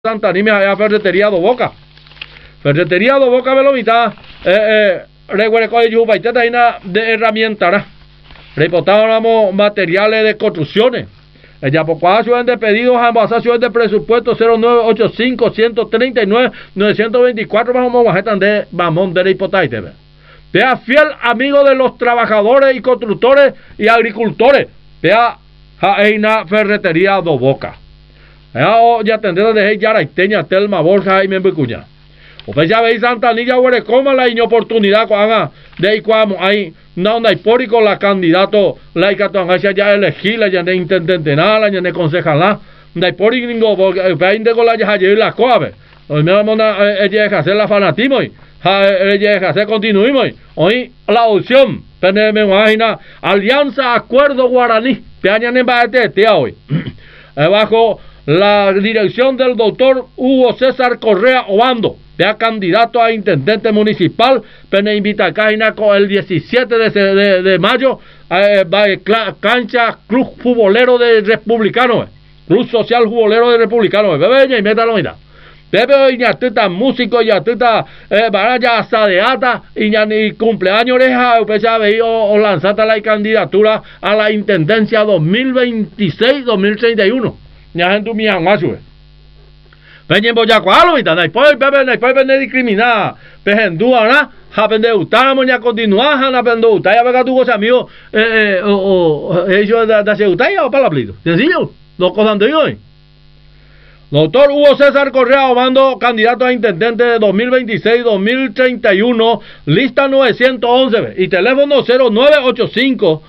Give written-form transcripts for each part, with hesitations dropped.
Santa Nime a ferretería do Boca. Ferretería do Boca velomita recuerdo de herramientas. Reportábamos materiales de construcciones. Ya por cuáles de pedidos a ambasaciones de presupuesto 0985 139 924 más de Bamón de la hipotaite. Vea fiel amigo de los trabajadores y constructores y agricultores. Vea Jaina Ferretería do Boca. Ya tendré de Yaraiteña, Telma, Borja y Membecuña. Usted ya veis Santanilla, Huerecoma, la inoportunidad de ahí cuando hay no hay pórico la candidato, la icatuangasia ya elegida, ya de intendente nada, ya de concejala, no hay pórico ningo, porque con la ya la coave. Hoy me vamos a hacer la fanatismo, ella hacer continuismo. Hoy la opción, me imagina, alianza, acuerdo guaraní, peañan en baete hoy. Bajo la dirección del doctor Hugo César Correa Obando, ya candidato a intendente municipal, pene invita a Caina con el 17 de mayo, cancha Club Futbolero de Republicano, Club Social Futbolero de Republicano, bebe y métalo mira. Bebe ya tuta músico, ya tuta ya asadeata, y ya ni cumpleaños oreja, pues ya veía o lanzata la candidatura a la intendencia 2026-2031. Ya gente mi anguacho. Peñen boyacualo y tal, bebe discriminar, pejendúa, ¿no? Japende utamos ya continuar, japende utaya, ya venga tu cosa amigo, ellos de se utaya o para la plito. Sencillo, no cosas de hoy. Doctor Hugo César Correa Obando, candidato a intendente de 2026-2031, lista 911 y teléfono 0985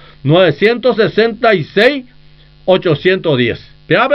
966 810.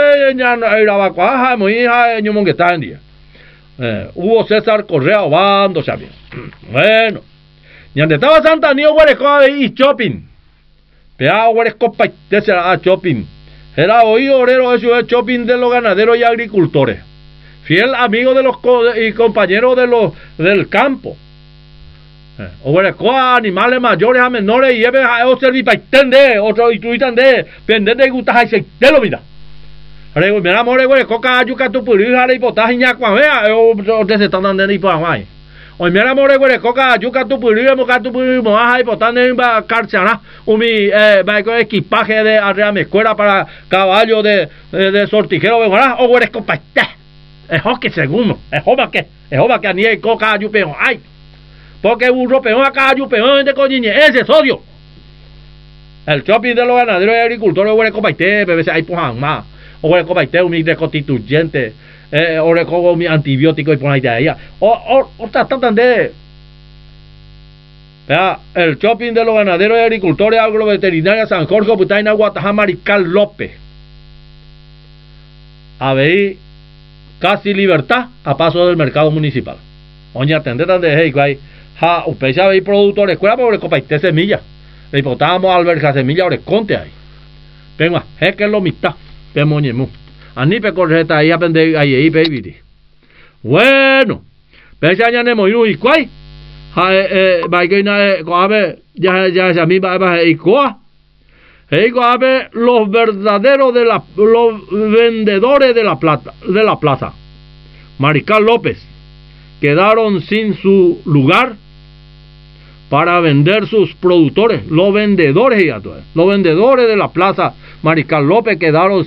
Hugo César Correa Obando, ¿sabes? Bueno, y donde estaba Santa Niño Huerecoa y shopping. Pea Huerecopa a shopping. Era hoy obrero eso es shopping de los ganaderos y agricultores. Fiel amigo de los y compañeros del campo. Huerecoa animales mayores a menores y lleve a servipaitende, otro y tuitan de pendiente de gustas y se te lo mira. Mira, more, güey, coca, yuca, tu puri, jara, y potaje, ñacua, vea, se están dando y por ahí. Oye, mira, more, güey, coca, yuca, tu puri, moca, tu puri, moja, y potaje, en carchana, va con equipaje de arrea mi escuela para caballo de sortijero, o güey, copa, es que segundo, es que ni hay coca, yupeón, ay, porque burro peón acá, yupeón de coñiñe, ese sodio. El shopping de los ganaderos y agricultores, güey, copa, bebé, ahí pujan más. O el cobaite un reconstituyente, o recogo mi antibiótico y por ahí de allá. O tratan de. Vea, el shopping de los ganaderos y agricultores agroveterinarios San Jorge, Putaina, Guatajá, Mariscal López. A ver, casi libertad a paso del mercado municipal. Oye, atenderán de hey, guay. Ja, usted sabe ir productores, escuela, pero el cobaite semilla. Le importábamos alberja semilla, ahora conte ahí. Venga, es que es lo mitad. Moñemu. Anipe correta ahí aprende ahí baby. Bueno, pensé allá en Moinu y cuál. Vaigena coabe ya a mí va y coa. Coabe los verdaderos los vendedores de la plaza. Mariscal López quedaron sin su lugar para vender sus productores, los vendedores de la plaza Mariscal López quedaron